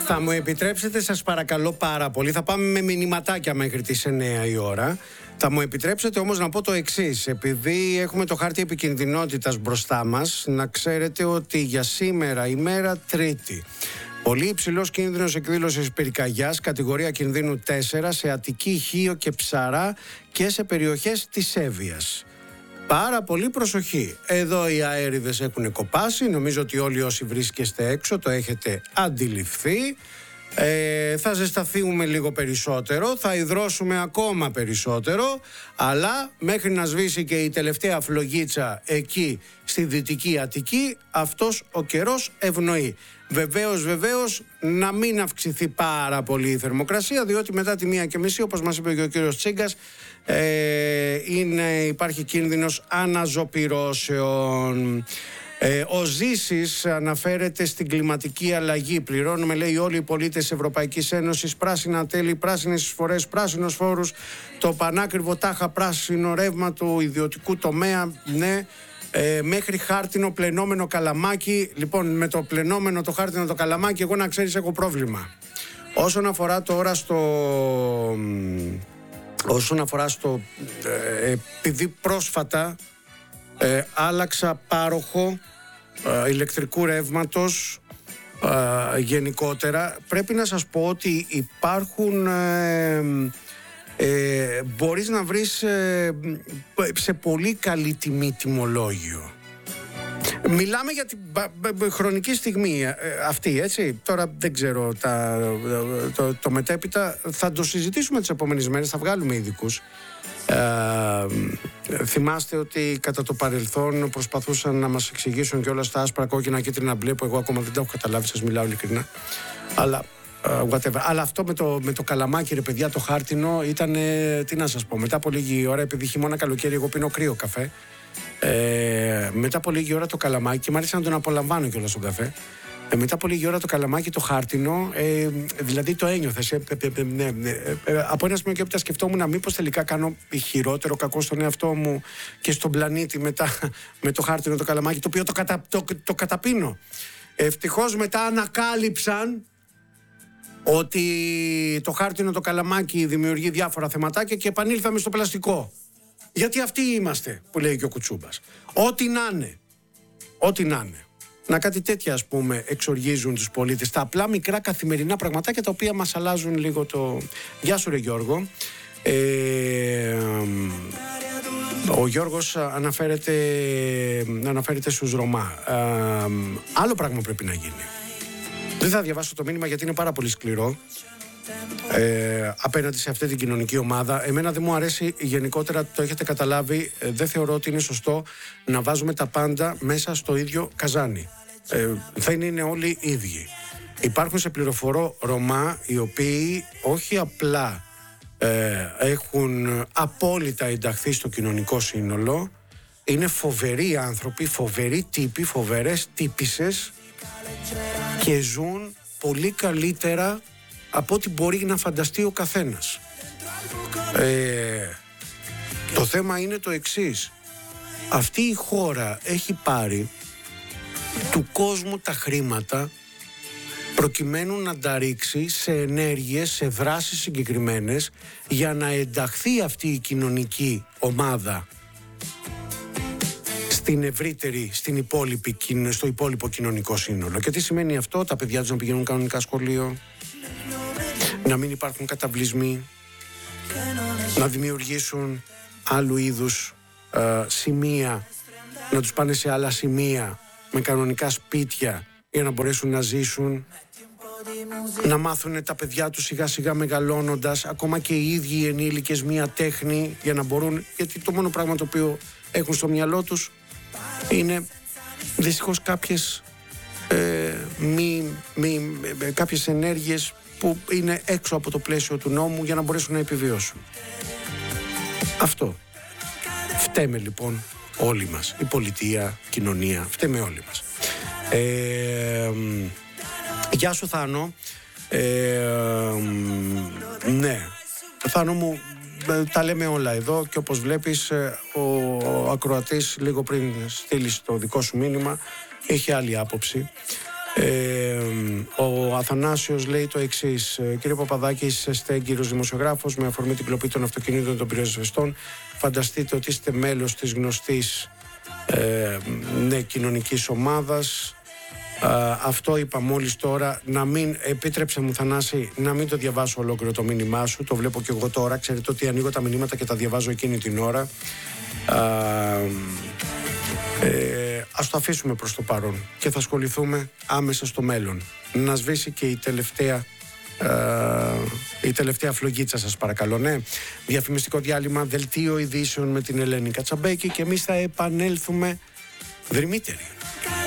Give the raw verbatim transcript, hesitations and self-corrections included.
Θα μου επιτρέψετε, σας παρακαλώ πάρα πολύ, θα πάμε με μηνυματάκια μέχρι τις εννιά η ώρα. Θα μου επιτρέψετε όμως να πω το εξής. Επειδή έχουμε το χάρτη επικινδυνότητας μπροστά μας, να ξέρετε ότι για σήμερα, ημέρα Τρίτη, πολύ υψηλός κίνδυνος εκδήλωσης πυρκαγιάς, κατηγορία κινδύνου τέσσερα, σε Αττική, Χίο και Ψαρά και σε περιοχές της Εύβοιας. Πάρα πολύ προσοχή. Εδώ οι αέριδες έχουν κοπάσει. Νομίζω ότι όλοι όσοι βρίσκεστε έξω το έχετε αντιληφθεί. Ε, θα ζεσταθούμε λίγο περισσότερο, θα υδρώσουμε ακόμα περισσότερο, αλλά μέχρι να σβήσει και η τελευταία φλογίτσα εκεί στη Δυτική Αττική, αυτός ο καιρός ευνοεί. Βεβαίως, βεβαίως, να μην αυξηθεί πάρα πολύ η θερμοκρασία, διότι μετά τη μία και μισή, όπως μας είπε και ο κύριος Τσίγκας, ε, είναι, υπάρχει κίνδυνος αναζωπυρώσεων. Ε, ο Ζήσης αναφέρεται στην κλιματική αλλαγή. Πληρώνουμε, λέει, όλοι οι πολίτες της Ευρωπαϊκής Ένωσης πράσινα τέλη, πράσινες εισφορές, πράσινους φόρους, το πανάκριβο τάχα πράσινο ρεύμα του ιδιωτικού τομέα, ναι, ε, μέχρι χάρτινο πλενόμενο καλαμάκι. Λοιπόν, με το πλενόμενο το χάρτινο το καλαμάκι, εγώ να ξέρεις έχω πρόβλημα. Όσον αφορά τώρα στο... Όσον αφορά στο... Ε, επειδή πρόσφατα Ε, άλλαξα πάροχο ε, ηλεκτρικού ρεύματος ε, γενικότερα, πρέπει να σας πω ότι υπάρχουν ε, ε, μπορείς να βρεις ε, σε πολύ καλή τιμή τιμολόγιο. Μιλάμε για την χρονική στιγμή ε, αυτή, έτσι. Τώρα δεν ξέρω τα, το, το μετέπειτα θα το συζητήσουμε τις επόμενες μέρες, θα βγάλουμε ειδικούς. Ε, θυμάστε ότι κατά το παρελθόν προσπαθούσαν να μας εξηγήσουν και όλα στα άσπρα, κόκκινα, κίτρινα, μπλε, που εγώ ακόμα δεν τα έχω καταλάβει, σας μιλάω ειλικρινά. Αλλά, uh, whatever. Αλλά αυτό με το, με το καλαμάκι, ρε παιδιά, το χάρτινο ήταν, τι να σας πω, μετά από λίγη ώρα, επειδή χειμώνα καλοκαίρι εγώ πίνω κρύο καφέ, ε, μετά από λίγη ώρα το καλαμάκι, και μ' άρεσε να τον απολαμβάνω κιόλας τον καφέ. Ε, μετά από λίγη ώρα το καλαμάκι, το χάρτινο, ε, δηλαδή το ένιωθες. Ε, ε, ε, ε, ε, ε, από ένα σημείο και έπειτα σκεφτόμουν μήπως τελικά κάνω χειρότερο κακό στον εαυτό μου και στον πλανήτη μετά με το χάρτινο το καλαμάκι, το οποίο το, κατα, το, το καταπίνω. Ευτυχώς μετά ανακάλυψαν ότι το χάρτινο το καλαμάκι δημιουργεί διάφορα θεματάκια και επανήλθαμε στο πλαστικό. Γιατί αυτοί είμαστε, που λέει και ο Κουτσούμπας. Ό,τι να είναι. Ό,τι να είναι. Να κάτι τέτοια, ας πούμε, εξοργίζουν τους πολίτες. Τα απλά μικρά καθημερινά πραγματάκια τα οποία μας αλλάζουν λίγο το... Γεια σου ρε Γιώργο. Ε, ο Γιώργος αναφέρεται, αναφέρεται στους Ρωμά. Ε, άλλο πράγμα πρέπει να γίνει. Δεν θα διαβάσω το μήνυμα γιατί είναι πάρα πολύ σκληρό. Ε, απέναντι σε αυτή την κοινωνική ομάδα. Εμένα δεν μου αρέσει γενικότερα, το έχετε καταλάβει, ε, δεν θεωρώ ότι είναι σωστό να βάζουμε τα πάντα μέσα στο ίδιο καζάνι. Ε, δεν είναι όλοι ίδιοι. Υπάρχουν, σε πληροφορώ, Ρωμά οι οποίοι όχι απλά ε, έχουν απόλυτα ενταχθεί στο κοινωνικό σύνολο, είναι φοβεροί άνθρωποι, φοβεροί τύποι, φοβερές τύπισσες και ζουν πολύ καλύτερα από ό,τι μπορεί να φανταστεί ο καθένας. Ε, το θέμα είναι το εξής. Αυτή η χώρα έχει πάρει του κόσμου τα χρήματα προκειμένου να τα ρίξει σε ενέργειες, σε δράσεις συγκεκριμένες για να ενταχθεί αυτή η κοινωνική ομάδα στην ευρύτερη, στην υπόλοιπη, στο υπόλοιπο κοινωνικό σύνολο. Και τι σημαίνει αυτό? Τα παιδιά τους να πηγαίνουν κανονικά σχολείο, να μην υπάρχουν καταβλισμοί, να δημιουργήσουν άλλου είδους ε, σημεία, να τους πάνε σε άλλα σημεία με κανονικά σπίτια για να μπορέσουν να ζήσουν, να μάθουν τα παιδιά τους σιγά σιγά μεγαλώνοντας, ακόμα και οι ίδιοι οι ενήλικες, μία τέχνη για να μπορούν, γιατί το μόνο πράγμα το οποίο έχουν στο μυαλό τους είναι δυστυχώς κάποιες, ε, μη, μη, ε, κάποιες ενέργειες που είναι έξω από το πλαίσιο του νόμου για να μπορέσουν να επιβιώσουν. Αυτό. Φταίμε λοιπόν όλοι μας. Η πολιτεία, η κοινωνία, φταίμε όλοι μας. Ε, γεια σου Θάνο. Ε, ναι. Θάνο μου, τα λέμε όλα εδώ και όπως βλέπεις ο ακροατής λίγο πριν στείλεις το δικό σου μήνυμα είχε άλλη άποψη. Ε, ο Αθανάσιος λέει το εξής: κύριε Παπαδάκη, είστε έγκυρος δημοσιογράφος. Με αφορμή την κλοπή των αυτοκινήτων των πυροσβεστών, φανταστείτε ότι είστε μέλος της γνωστής ε, ναι, κοινωνικής ομάδας. Ε, αυτό είπα μόλις τώρα. Να μην, επίτρεψε μου Θανάση, να μην το διαβάσω ολόκληρο το μήνυμά σου. Το βλέπω και εγώ τώρα. Ξέρετε ότι ανοίγω τα μηνύματα και τα διαβάζω εκείνη την ώρα. Ε, ε, ας το αφήσουμε προς το παρόν και θα ασχοληθούμε άμεσα στο μέλλον. Να σβήσει και η τελευταία Uh, η τελευταία φλογίτσα, σας παρακαλώ. Ναι, διαφημιστικό διάλειμμα, δελτίο ειδήσεων με την Ελένη Κατσαμπέκη και εμείς θα επανέλθουμε δρυμύτεροι.